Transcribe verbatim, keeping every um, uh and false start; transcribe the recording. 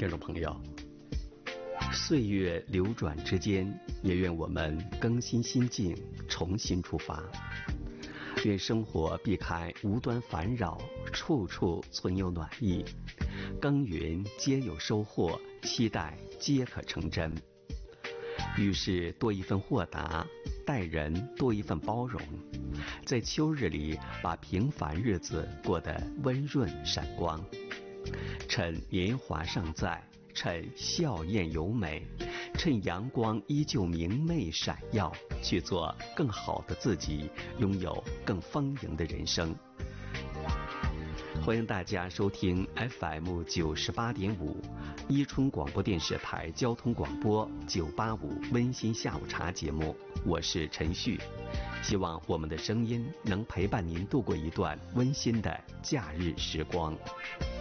听众朋友，岁月流转之间，也愿我们更新心境，重新出发。愿生活避开无端烦扰，处处存有暖意。耕耘皆有收获，期待皆可成真。遇事多一份豁达，待人多一份包容。在秋日里，把平凡日子过得温润闪光。趁年华尚在，趁笑靥犹美，趁阳光依旧明媚闪耀，去做更好的自己，拥有更丰盈的人生。欢迎大家收听 F M 九十八点五，伊春广播电视台交通广播九八五温馨下午茶节目，我是陈旭，希望我们的声音能陪伴您度过一段温馨的假日时光。